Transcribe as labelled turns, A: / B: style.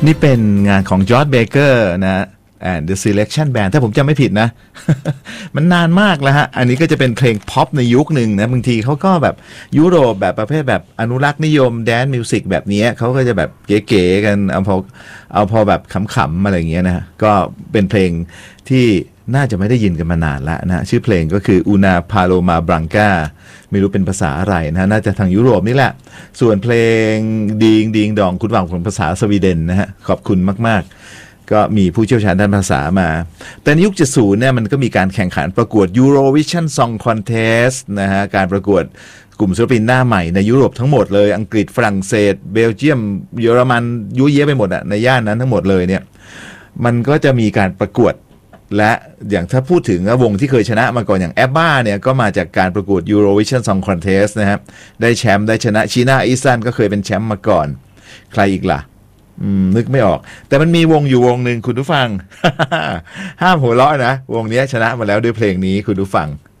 A: นี่เป็นงานของจอร์จเบเกอร์นะ and the Selection Band ถ้าผมจำไม่ผิดนะ มันนานมากแล้วฮะอันนี้ก็จะเป็นเพลงพ็อปในยุคหนึ่งนะบางทีเขาก็แบบยุโรปแบบประเภทแบบอนุรักษ์นิยมแดนซ์มิวสิกแบบนี้เขาก็จะแบบเก๋ๆกันเอาพอแบบขำๆอะไรอย่างเงี้ยนะก็เป็นเพลงที่น่าจะไม่ได้ยินกันมานานแล้วนะชื่อเพลงก็คือ Una Paloma Blanca ไม่รู้เป็นภาษาอะไรนะน่าจะทางยุโรปนี่แหละส่วนเพลงดิงดิงดองคุณหวังของภาษาสวีเดนนะฮะขอบคุณมากๆก็มีผู้เชี่ยวชาญด้านภาษามาแต่ในยุค70เนี่ยมันก็มีการแข่งขันประกวด Eurovision Song Contest นะฮะการประกวดกลุ่มศิลปินหน้าใหม่ในยุโรปทั้งหมดเลยอังกฤษฝรั่งเศสเบลเยียมเยอรมันยุ่ยเยะไปหมดอะในย่านนั้นทั้งหมดเลยเนี่ยมันก็จะมีการประกวดและอย่างถ้าพูดถึงวงที่เคยชนะมาก่อนอย่างแอบบ้าเนี่ยก็มาจากการประกวด Eurovision Song Contest นะครับได้แชมป์ได้ชนะชีน่าอีซันก็เคยเป็นแชมป์มาก่อนใครอีกล่ะนึกไม่ออกแต่มันมีวงอยู่วงหนึ่งคุณผู้ฟัง ห้ามหัวเราะนะวงนี้ชนะมาแล้วด้วยเพลงนี้คุณผู้ฟัง